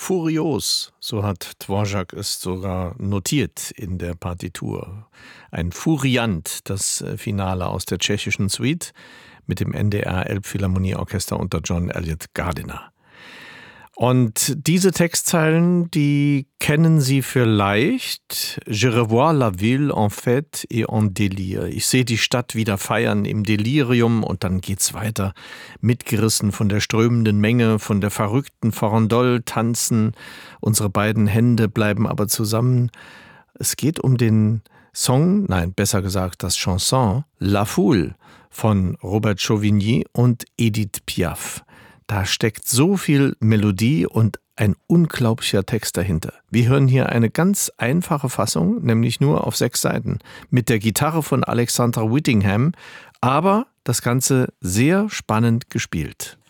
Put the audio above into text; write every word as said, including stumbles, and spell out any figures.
Furios, so hat Dvorak es sogar notiert in der Partitur. Ein Furiant, das Finale aus der tschechischen Suite mit dem N D R Elbphilharmonieorchester unter John Elliott Gardiner. Und diese Textzeilen, die kennen Sie vielleicht. Je revois la ville en fête et en délire. Ich sehe die Stadt wieder feiern im Delirium, und dann geht's weiter. Mitgerissen von der strömenden Menge, von der verrückten Farandole tanzen. Unsere beiden Hände bleiben aber zusammen. Es geht um den Song, nein, besser gesagt das Chanson La Foule von Robert Chauvigny und Edith Piaf. Da steckt so viel Melodie und ein unglaublicher Text dahinter. Wir hören hier eine ganz einfache Fassung, nämlich nur auf sechs Seiten, mit der Gitarre von Alexander Whittingham, aber das Ganze sehr spannend gespielt.